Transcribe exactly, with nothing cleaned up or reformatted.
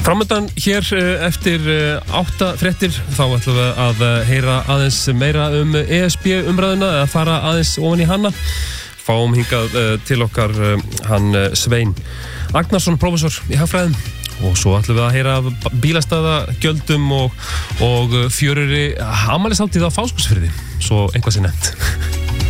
Framöndan hér eftir átta fréttir þá ætlum við að heyra aðeins meira um E S B umræðuna eða fara aðeins ofan í hana. Fáum hingað til okkar hann Svein Agnarsson, prófessor í hagfræðum, og svo ætlum við að heyra bílastæða gjöldum og, og fjöruri afmælishátíð á Fáskrúðsfirði, svo eitthvað sé nefnt.